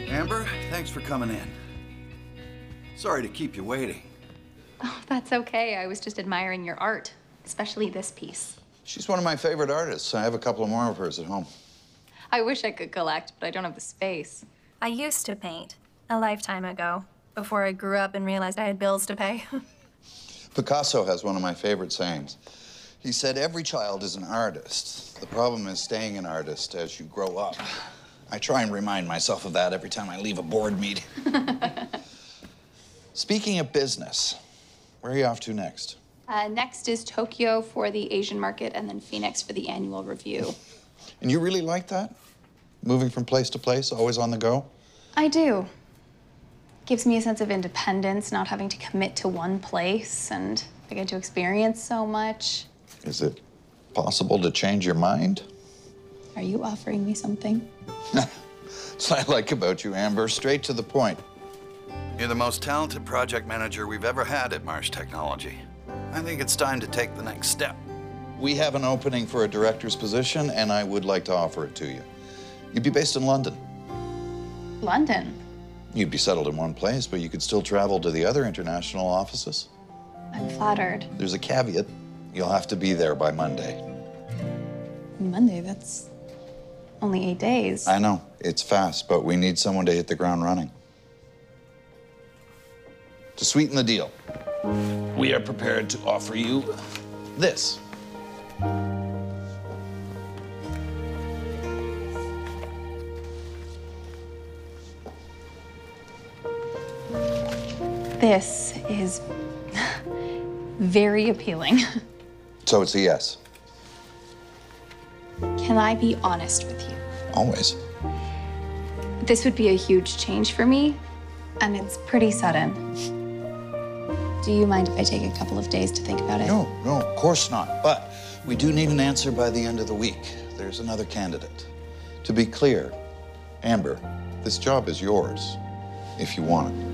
Amber, thanks for coming in. Sorry to keep you waiting. Oh, that's okay. I was just admiring your art, especially this piece. She's one of my favorite artists. I have a couple more of hers at home. I wish I could collect, but I don't have the space. I used to paint a lifetime ago, before I grew up and realized I had bills to pay. Picasso has one of my favorite sayings. He said, every child is an artist. The problem is staying an artist as you grow up. I try and remind myself of that every time I leave a board meeting. Speaking of business, where are you off to next? Next is Tokyo for the Asian market, and then Phoenix for the annual review. And you really like that? Moving from place to place, always on the go? I do. Gives me a sense of independence, not having to commit to one place, and I get to experience so much. Is it possible to change your mind? Are you offering me something? That's what I like about you, Amber. Straight to the point. You're the most talented project manager we've ever had at Marsh Technology. I think it's time to take the next step. We have an opening for a director's position, and I would like to offer it to you. You'd be based in London. London? You'd be settled in one place, but you could still travel to the other international offices. I'm flattered. There's a caveat. You'll have to be there by Monday. Monday? That's only 8 days. I know. It's fast, but we need someone to hit the ground running. To sweeten the deal, we are prepared to offer you this. This is very appealing. So it's a yes. Can I be honest with you? Always. This would be a huge change for me, and it's pretty sudden. Do you mind if I take a couple of days to think about it? No, of course not. But we do need an answer by the end of the week. There's another candidate. To be clear, Amber, this job is yours if you want it.